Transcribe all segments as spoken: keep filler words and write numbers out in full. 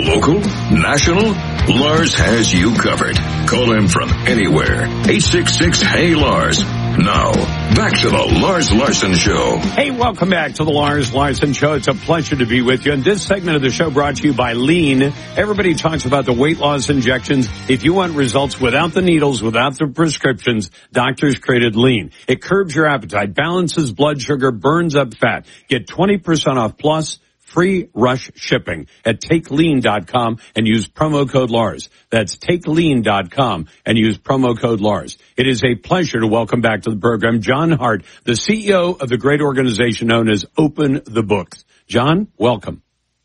Local? National? Lars has you covered. Call him from anywhere. eight six six, H E Y, Lars. Now, back to the Lars Larson Show. Hey, welcome back to the Lars Larson Show. It's a pleasure to be with you. And this segment of the show brought to you by Lean. Everybody talks about the weight loss injections. If you want results without the needles, without the prescriptions, doctors created Lean. It curbs your appetite, balances blood sugar, burns up fat. Get twenty percent off plus free rush shipping at take lean dot com and use promo code Lars. That's take lean dot com and use promo code Lars. It is a pleasure to welcome back to the program John Hart, the C E O of the great organization known as Open the Books. John, welcome.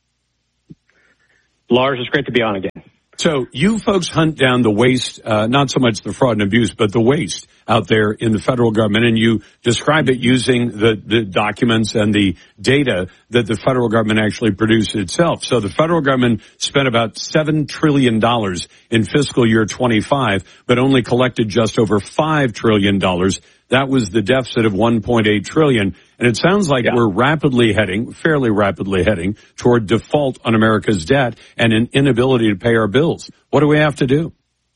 Lars, it's great to be on again. So you folks hunt down the waste, uh, not so much the fraud and abuse, but the waste out there in the federal government, and you describe it using the, the documents and the data that the federal government actually produced itself. So the federal government spent about seven trillion dollars in fiscal year twenty-five, but only collected just over five trillion dollars. That was the deficit of one point eight trillion dollars. And it sounds like yeah. we're rapidly heading, fairly rapidly heading, toward default on America's debt and an inability to pay our bills. What do we have to do?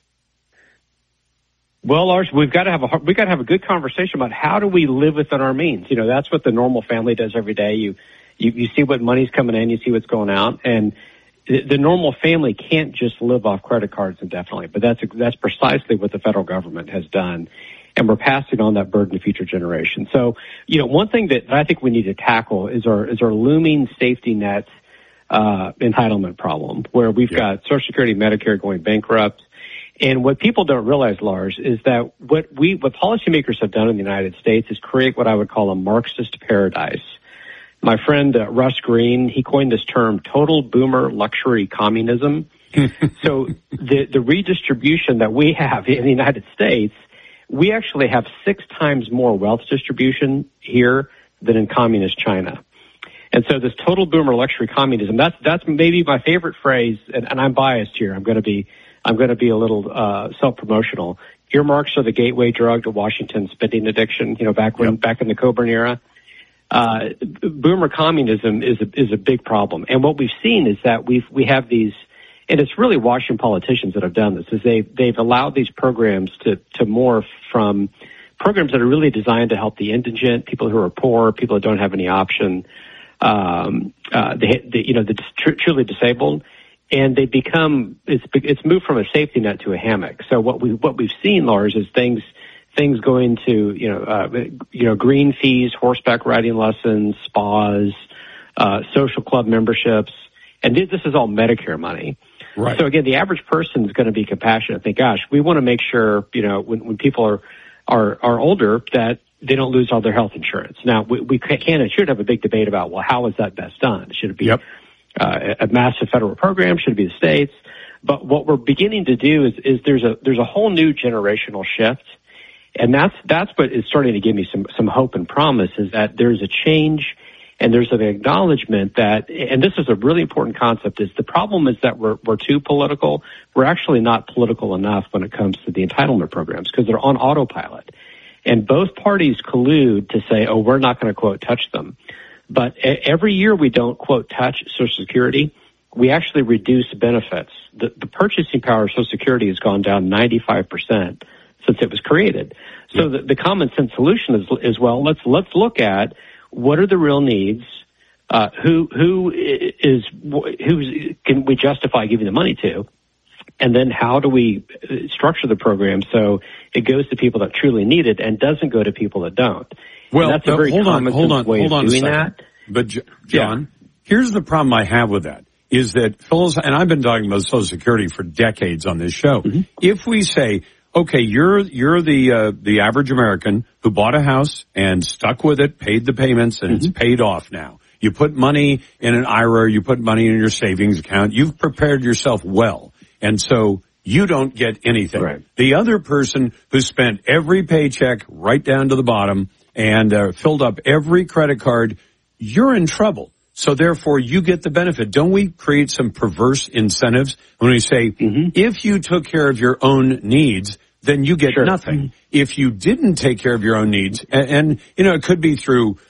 Well, Lars, we've got to have a we've got to have a good conversation about how do we live within our means. You know, that's what the normal family does every day. You you, you see what money's coming in, you see what's going out, and the, the normal family can't just live off credit cards indefinitely. But that's that's precisely what the federal government has done. And we're passing on that burden to future generations. So, you know, one thing that I think we need to tackle is our is our looming safety net uh, entitlement problem, where we've yeah. got Social Security, Medicare going bankrupt. And what people don't realize, Lars, is that what we what policymakers have done in the United States is create what I would call a Marxist paradise. My friend uh, Russ Green, he coined this term total boomer luxury communism. So the the redistribution that we have in the United States, we actually have six times more wealth distribution here than in communist China. And so this total boomer luxury communism, that's, that's maybe my favorite phrase, and, and I'm biased here. I'm going to be, I'm going to be a little, uh, self-promotional. Earmarks are the gateway drug to Washington's spending addiction, you know, back when, yep. back in the Coburn era. Uh, boomer communism is a, is a big problem. And what we've seen is that we've, we have these, and it's really Washington politicians that have done this, is they've, they've allowed these programs to, to morph from programs that are really designed to help the indigent, people who are poor, people that don't have any option, um, uh, the, the, you know, the tr- truly disabled, and they become, it's, it's moved from a safety net to a hammock. So what we, what we've seen, Lars, is things, things going to, you know, uh, you know, green fees, horseback riding lessons, spas, uh, social club memberships, and this is all Medicare money. Right. So again, the average person is going to be compassionate. Think, gosh, we want to make sure, you know, when, when people are, are, are older, that they don't lose all their health insurance. Now, we, we can and should have a big debate about, well, how is that best done? Should it be yep. uh, a massive federal program? Should it be the states? But what we're beginning to do is, is there's a, there's a whole new generational shift. And that's, that's what is starting to give me some, some hope and promise, is that there's a change. And there's an acknowledgement that, and this is a really important concept, is the problem is that we're, we're too political. We're actually not political enough when it comes to the entitlement programs because they're on autopilot. And both parties collude to say, oh, we're not going to, quote, touch them. But every year we don't, quote, touch Social Security, we actually reduce benefits. The, the purchasing power of Social Security has gone down ninety-five percent since it was created. So yeah. the, the common sense solution is, is, well, let's, let's look at what are the real needs? Uh, who who is who can we justify giving the money to? And then how do we structure the program so it goes to people that truly need it and doesn't go to people that don't? Well, and that's a very hold on, common hold on, way hold of on doing a second. that. But John, yeah. here's the problem I have with that. Is that Phyllis, and I've been talking about Social Security for decades on this show. Mm-hmm. If we say, okay, you're you're the uh, the average American who bought a house and stuck with it, paid the payments, and mm-hmm. it's paid off now. You put money in an I R A, you put money in your savings account. You've prepared yourself well, and so you don't get anything. Right. The other person who spent every paycheck right down to the bottom and uh, filled up every credit card, you're in trouble. So therefore, you get the benefit. Don't we create some perverse incentives when we say, mm-hmm. if you took care of your own needs, then you get sure. nothing. Mm-hmm. If you didn't take care of your own needs, and, and you know, it could be through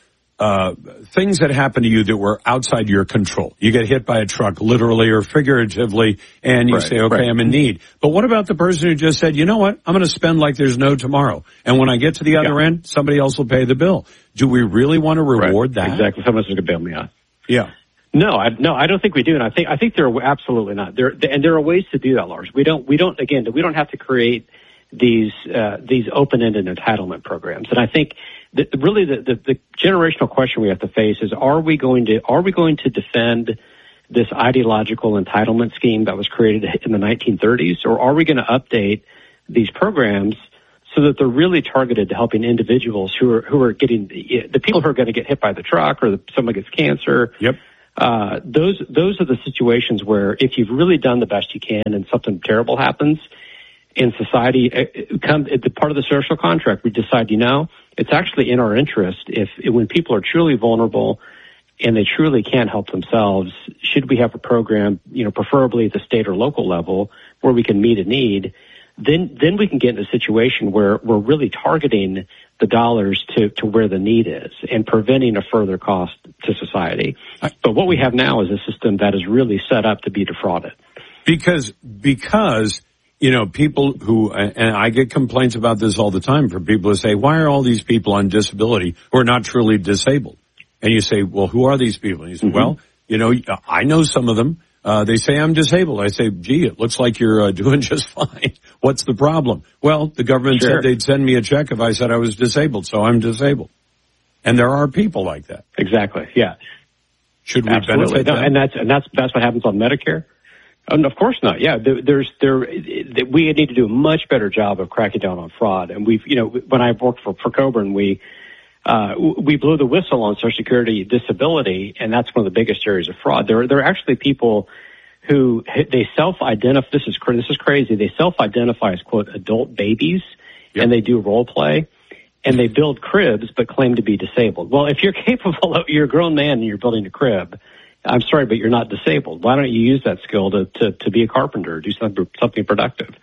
uh, things that happen to you that were outside your control. You get hit by a truck, literally or figuratively, and you right, say, okay, right. I'm in need. But what about the person who just said, you know what, I'm going to spend like there's no tomorrow. And when I get to the other yeah. end, somebody else will pay the bill. Do we really want to reward right. that? Exactly. Someone's going to bail me out. Yeah. No, I, no, I don't think we do. And I think, I think there are absolutely not. There, and there are ways to do that, Lars. We don't, we don't, again, we don't have to create these, uh, these open-ended entitlement programs. And I think that really the, the, the generational question we have to face is, are we going to, are we going to defend this ideological entitlement scheme that was created in the nineteen thirties, or are we going to update these programs so that they're really targeted to helping individuals who are, who are getting, the people who are going to get hit by the truck or the, someone gets cancer? Yep. Uh, those, those are the situations where if you've really done the best you can and something terrible happens in society, it come at the part of the social contract, we decide, you know, it's actually in our interest if, when people are truly vulnerable and they truly can't help themselves, should we have a program, you know, preferably at the state or local level where we can meet a need, then, then we can get in a situation where we're really targeting the dollars to, to where the need is and preventing a further cost to society. But what we have now is a system that is really set up to be defrauded. Because, because, you know, people who, and I get complaints about this all the time from people who say, why are all these people on disability who are not truly disabled? And you say, well, who are these people? And you say, mm-hmm. well, you know, I know some of them. Uh, they say I'm disabled. I say, gee, it looks like you're uh, doing just fine. What's the problem? Well, the government sure. said they'd send me a check if I said I was disabled, so I'm disabled. And there are people like that. Exactly. Yeah. Should we Absolutely. benefit no, them? And that's and that's that's what happens on Medicare. And of course not. Yeah, there, there's there. We need to do a much better job of cracking down on fraud. And we've, you know, when I worked for for Coburn, we. Uh, we blew the whistle on Social Security disability, and that's one of the biggest areas of fraud. There, there are actually people who they self-identify. This is this is crazy. They self-identify as quote adult babies, yep. and they do role play, and they build cribs but claim to be disabled. Well, if you're capable, of, you're a grown man and you're building a crib. I'm sorry, but you're not disabled. Why don't you use that skill to to, to be a carpenter, or do something something productive?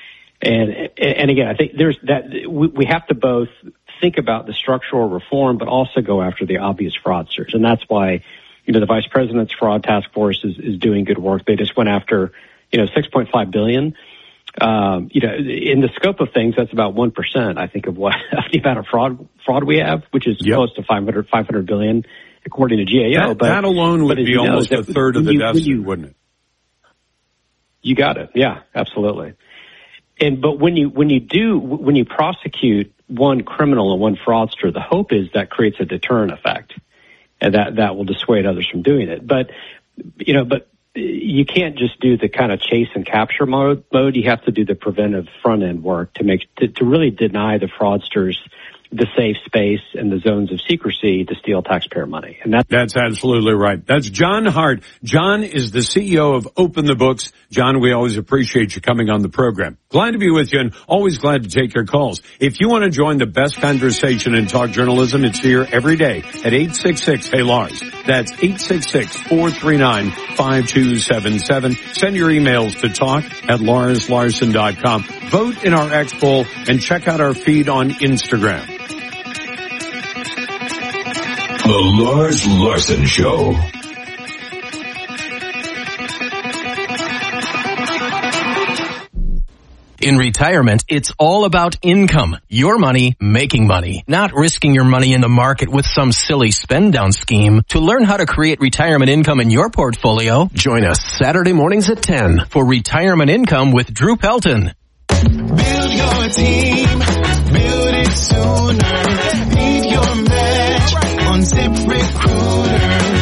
And and again, I think there's that we, we have to both think about the structural reform, but also go after the obvious fraudsters. And that's why, you know, the Vice President's Fraud Task Force is, is doing good work. They just went after, you know, six point five billion dollars. Um, you know, in the scope of things, that's about one percent, I think, of what of the amount of fraud fraud we have, which is yep. close to five hundred, five hundred billion, according to G A O. That, but that alone would be almost a third of the you, deficit, you, wouldn't it? You got it. Yeah, absolutely. And but when you when you do when you prosecute one criminal and one fraudster, the hope is that creates a deterrent effect, and that that will dissuade others from doing it. But you know, but you can't just do the kind of chase and capture mode. Mode you have to do the preventive front end work to make to, to really deny the fraudsters the safe space and the zones of secrecy to steal taxpayer money. And that- that's absolutely right. That's John Hart. John is the C E O of Open the Books. John, we always appreciate you coming on the program. Glad to be with you and always glad to take your calls. If you want to join the best conversation in talk journalism, it's here every day at eight six six, hey Lars. That's eight six six, four three nine, five two seven seven. Send your emails to talk at lars larson dot com. Vote in our X poll and check out our feed on Instagram. The Lars Larson Show. In retirement, it's all about income. Your money making money, not risking your money in the market with some silly spend down scheme. To learn how to create retirement income in your portfolio, join us Saturday mornings at ten for Retirement Income with Drew Pelton. Build your team, build it sooner. Need your match on ZipRecruiter.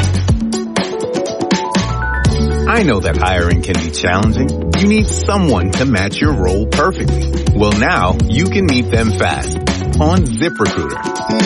I know that hiring can be challenging. You need someone to match your role perfectly. Well, now you can meet them fast on ZipRecruiter.